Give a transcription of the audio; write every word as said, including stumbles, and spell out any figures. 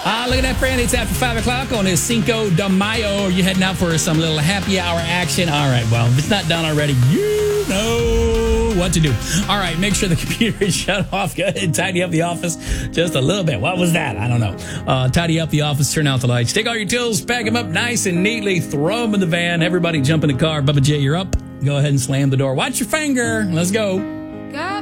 Ah, look at that, friend. It's after five o'clock on this Cinco de Mayo. Are you heading out for some little happy hour action? All right, well, if it's not done already, you know what to do. All right, make sure the computer is shut off. Go ahead and tidy up the office just a little bit. What was that? I don't know. Uh, tidy up the office, turn out the lights, take all your tools, pack them up nice and neatly, throw them in the van. Everybody jump in the car. Bubba J, you're up. Go ahead and slam the door. Watch your finger. Let's go. God